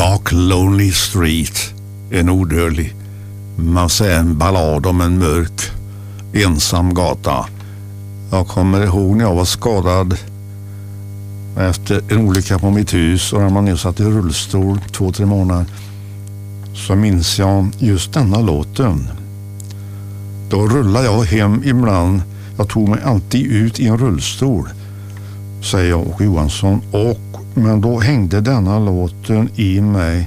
Dark Lonely Street, en odödlig. Man säger en ballad om en mörk, ensam gata. Jag kommer ihåg när jag var skadad efter en olycka på mitt hus och när man satt i rullstol 2-3 månader, så minns jag just denna låten. Då rullade jag hem ibland. Jag tog mig alltid ut i en rullstol, säger jag och Johansson, men då hängde denna låten i mig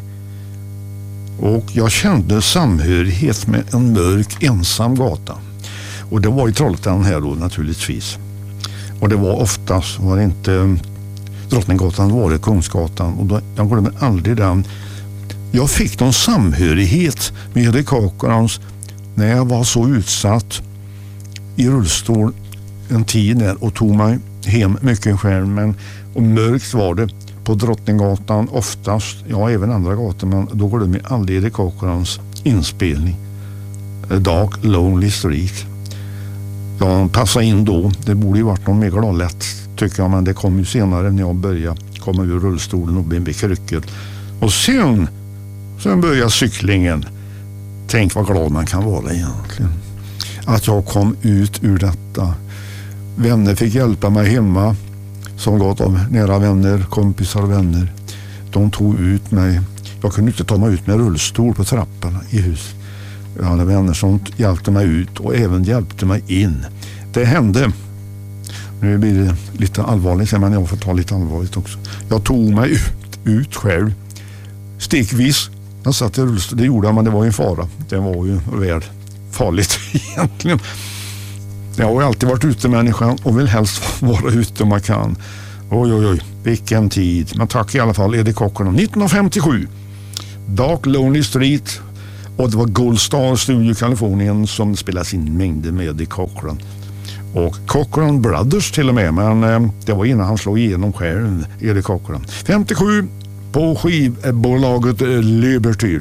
och jag kände samhörighet med en mörk ensam gata. Och det var i Trollhättan här då naturligtvis. Och det var oftast, var det inte Drottninggatan, var det Kungsgatan. Och då, jag glömmer aldrig den. Jag fick någon samhörighet med Erik Åkerans när jag var så utsatt i rullstol en tid där och tog mig hem mycket själv. Men och mörkt var det på Drottninggatan oftast, ja även andra gator, men då glömmer jag aldrig Erik Åkerans inspelning Dark Lonely Street. Jag passade in då, det borde ju varit någon mega lätt tycker jag, men det kom ju senare när jag började komma ur rullstolen och bli kryckor. Och sen började cyklingen. Tänk vad glad man kan vara egentligen. Att jag kom ut ur detta. Vänner fick hjälpa mig hemma, som gått av nära vänner, kompisar och vänner. De tog ut mig. Jag kunde inte ta mig ut med rullstol på trapporna i hus. Jag hade vänner som hjälpte mig ut och även hjälpte mig in. Det hände. Nu blir det lite allvarligt, men jag får ta lite allvarligt också. Jag tog mig ut själv. Stegvis. Jag satt i rullstol. Det gjorde jag, men det var ju en fara. Det var ju väl farligt egentligen. Jag har alltid varit ute människan och vill helst vara ute om man kan. Oj, vilken tid. Men tack i alla fall Erik Cochran. 1957. Dark Lonely Street. Och det var Gold Star Studio Kalifornien som spelas in mängder med Erik Cochran. Och Cochran Brothers till och med. Men det var innan han slog igenom själv, Erik Cochran. 57 på skivbolaget Liberty.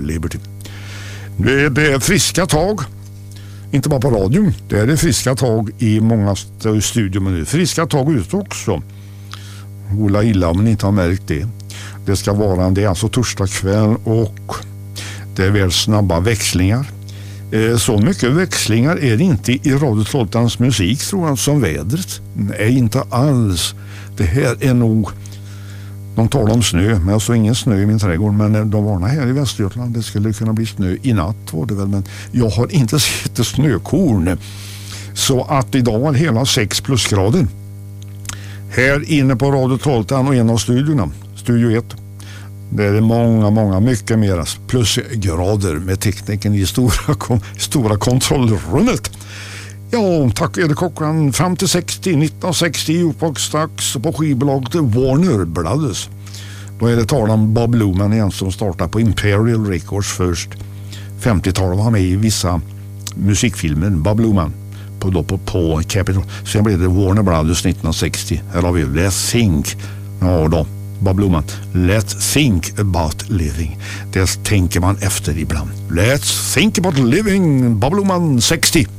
Det är friska tag. Inte bara på radion. Det är det friska tag i många studier. Men det är friska tag ut också. Ola illa om ni inte har märkt det. Det är alltså torsdag kväll och det är väl snabba växlingar. Så mycket växlingar är det inte i Radio Trollhättans musik tror jag som vädret. Nej, inte alls. Det här är nog, de talar om snö, men jag såg ingen snö i min trädgård, men de varnar här i Västergötland. Det skulle kunna bli snö i natt var det väl, men jag har inte sett snökorn. Så att idag var hela 6 plusgrader. Här inne på Radio Trollhättan och en av studiorna, Studio 1. Det är många, mycket mer plusgrader med tekniken i stora kontrollrummet. Ja, tack Erik Cochran. Fram till 1960 Jukebox-dags på skivbolaget Warner Brothers. Då är det tal om Bob Luman igen som startade på Imperial Records först. 50-talet var med i vissa musikfilmer. Bob Luman på Capitol. Sen blev det Warner Brothers 1960. Här har vi Let's Think. Ja då. Bob Luman. Let's think about living. Det tänker man efter ibland. Let's think about living. Bob Luman 60.